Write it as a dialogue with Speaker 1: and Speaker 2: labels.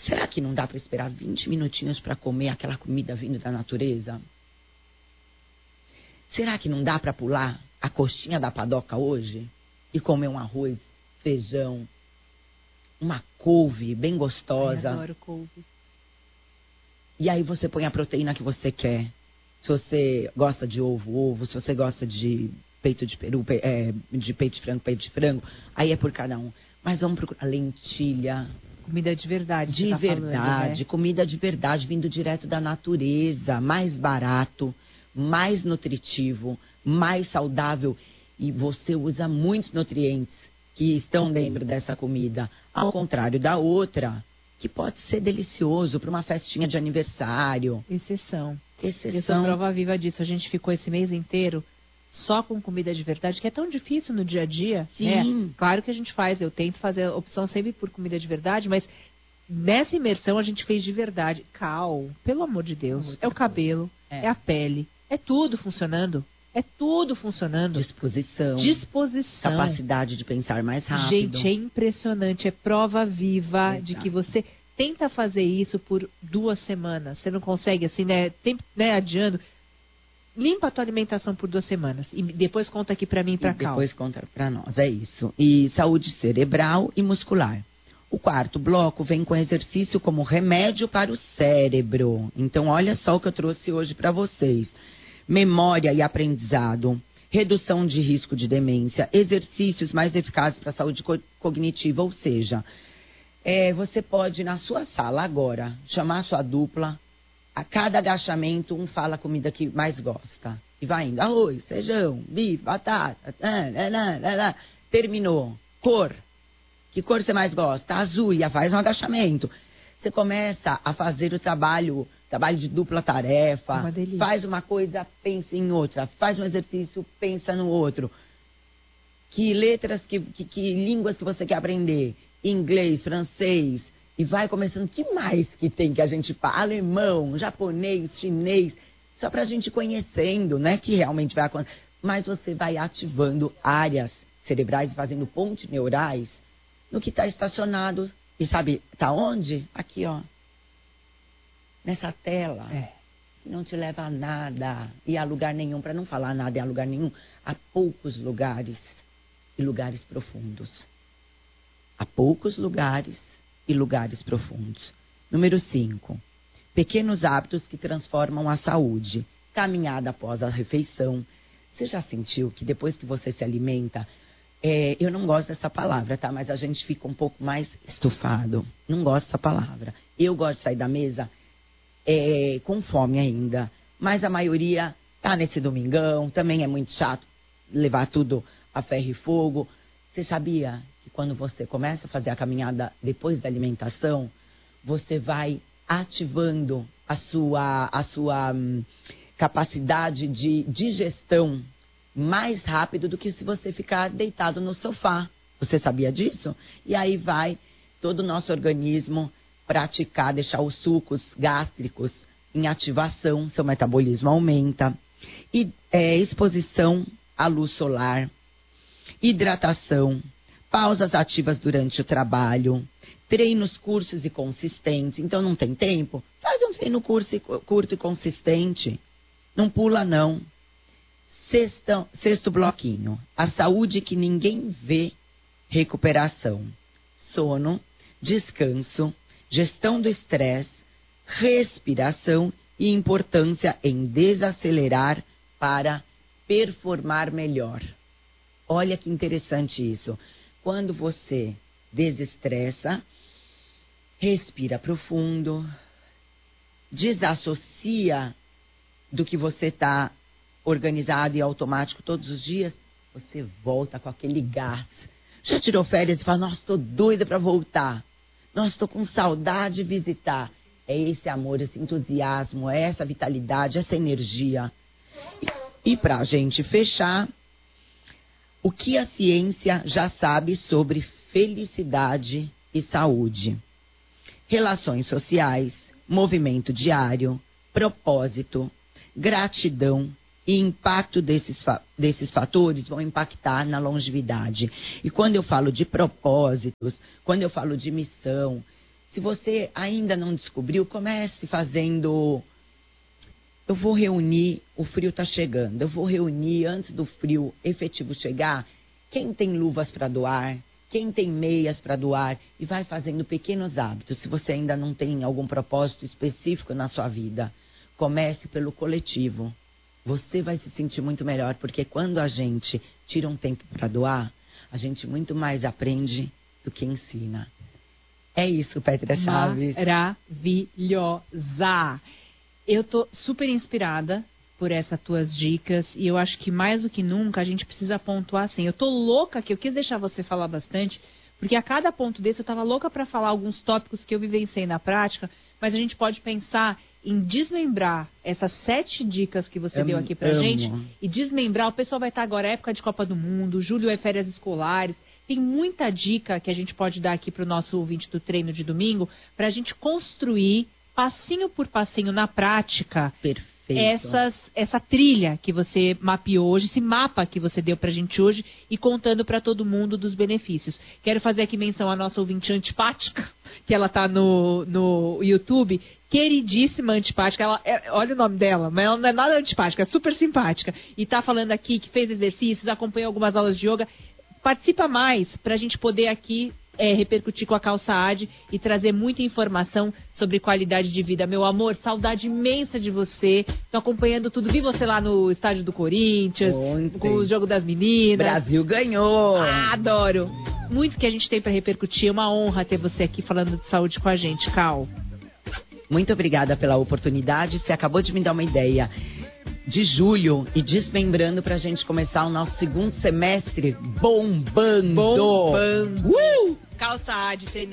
Speaker 1: Será que não dá para esperar 20 minutinhos para comer aquela comida vindo da natureza? Será que não dá para pular a coxinha da padoca hoje e comer um arroz, feijão, uma couve bem gostosa?
Speaker 2: Ai, adoro couve.
Speaker 1: E aí você põe a proteína que você quer. Se você gosta de ovo. Se você gosta de peito de peru, de peito de frango, aí é por cada um. Mas vamos procurar lentilha.
Speaker 2: Comida de verdade.
Speaker 1: De verdade, falando, né? Comida de verdade, vindo direto da natureza. Mais barato, mais nutritivo, mais saudável. E você usa muitos nutrientes que estão dentro dessa comida. Ao contrário da outra, que pode ser delicioso para uma festinha de aniversário.
Speaker 2: Exceção. Eu sou prova viva disso. A gente ficou esse mês inteiro só com comida de verdade, que é tão difícil no dia a dia.
Speaker 1: Sim.
Speaker 2: Né? Claro que a gente faz, eu tento fazer a opção sempre por comida de verdade, mas nessa imersão a gente fez de verdade. Pelo amor de Deus, é o cabelo, é a pele, é tudo funcionando. É tudo funcionando.
Speaker 1: Disposição. Capacidade de pensar mais rápido.
Speaker 2: Gente, é impressionante. É prova viva de que você tenta fazer isso por 2 semanas. Você não consegue, assim, adiando. Limpa a tua alimentação por 2 semanas. E depois conta aqui pra mim e pra Cal.
Speaker 1: Depois conta pra nós, é isso. E saúde cerebral e muscular. O 4º bloco vem com exercício como remédio para o cérebro. Então, olha só o que eu trouxe hoje pra vocês. Memória e aprendizado, redução de risco de demência, exercícios mais eficazes para a saúde cognitiva, ou seja, você pode na sua sala agora chamar a sua dupla, a cada agachamento um fala a comida que mais gosta e vai indo, arroz, feijão, bife, batata, terminou, cor, que cor você mais gosta? Azul, e faz um agachamento. Você começa a fazer o trabalho de dupla tarefa, faz uma coisa, pensa em outra, faz um exercício, pensa no outro. Que letras, que línguas que você quer aprender? Inglês, francês, e vai começando. Que mais que tem que a gente fala? Alemão, japonês, chinês, só pra gente ir conhecendo, né, que realmente vai acontecer. Mas você vai ativando áreas cerebrais, fazendo pontes neurais no que está estacionado. E sabe, tá onde? Aqui, ó. Nessa tela, que não te leva a nada e a lugar nenhum, para não falar nada e a lugar nenhum, há poucos lugares e lugares profundos. Há poucos lugares e lugares profundos. Número 5, pequenos hábitos que transformam a saúde. Caminhada após a refeição. Você já sentiu que depois que você se alimenta, eu não gosto dessa palavra, tá? Mas a gente fica um pouco mais estufado. Não gosto dessa palavra. Eu gosto de sair da mesa com fome ainda, mas a maioria tá nesse domingão, também é muito chato levar tudo a ferro e fogo. Você sabia que quando você começa a fazer a caminhada depois da alimentação, você vai ativando a sua capacidade de digestão mais rápido do que se você ficar deitado no sofá. Você sabia disso? E aí vai todo o nosso organismo praticar, deixar os sucos gástricos em ativação, seu metabolismo aumenta. E exposição à luz solar, hidratação, pausas ativas durante o trabalho, treinos curtos e consistentes. Então não tem tempo? Faz um treino curto e consistente. Não pula, não. Sexto bloquinho. A saúde que ninguém vê. Recuperação. Sono, descanso, gestão do estresse, respiração e importância em desacelerar para performar melhor. Olha que interessante isso. Quando você desestressa, respira profundo, desassocia do que você está organizado e automático todos os dias, você volta com aquele gás. Já tirou férias e fala, nossa, estou doida para voltar. Nossa, estou com saudade de visitar. É esse amor, esse entusiasmo, é essa vitalidade, essa energia. E para a gente fechar, o que a ciência já sabe sobre felicidade e saúde? Relações sociais, movimento diário, propósito, gratidão e impacto desses fatores vão impactar na longevidade. E quando eu falo de propósitos, quando eu falo de missão, Se você ainda não descobriu, comece fazendo... Eu vou reunir, o frio está chegando, eu vou reunir antes do frio efetivo chegar, quem tem luvas para doar, quem tem meias para doar, e vai fazendo pequenos hábitos. Se você ainda não tem algum propósito específico na sua vida, comece pelo coletivo. Você vai se sentir muito melhor, porque quando a gente tira um tempo para doar, a gente muito mais aprende do que ensina. É isso, Pétria Chaves.
Speaker 2: Maravilhosa! Eu tô super inspirada por essas tuas dicas e eu acho que mais do que nunca a gente precisa pontuar assim. Eu tô louca aqui, eu quis deixar você falar bastante, porque a cada ponto desse eu tava louca para falar alguns tópicos que eu vivenciei na prática, mas a gente pode pensar em desmembrar essas 7 dicas que você deu aqui pra gente e desmembrar. O pessoal vai estar agora, época de Copa do Mundo, julho é férias escolares. Tem muita dica que a gente pode dar aqui pro nosso ouvinte do treino de domingo pra gente construir passinho por passinho na prática.
Speaker 1: Perfeito.
Speaker 2: Essa trilha que você mapeou hoje, esse mapa que você deu pra gente hoje e contando pra todo mundo dos benefícios. Quero fazer aqui menção à nossa ouvinte antipática, que ela tá no YouTube, queridíssima antipática, olha o nome dela, mas ela não é nada antipática, é super simpática. E tá falando aqui que fez exercícios, acompanhou algumas aulas de yoga. Participa mais pra gente poder aqui repercutir com a Calça AD e trazer muita informação sobre qualidade de vida. Meu amor, saudade imensa de você. Tô acompanhando tudo. Vi você lá no estádio do Corinthians, com o jogo das meninas.
Speaker 1: Brasil ganhou!
Speaker 2: Adoro! Muito que a gente tem para repercutir. É uma honra ter você aqui falando de saúde com a gente, Cal.
Speaker 1: Muito obrigada pela oportunidade. Você acabou de me dar uma ideia de julho e desmembrando pra gente começar o nosso segundo semestre bombando.
Speaker 2: Calça AD, treino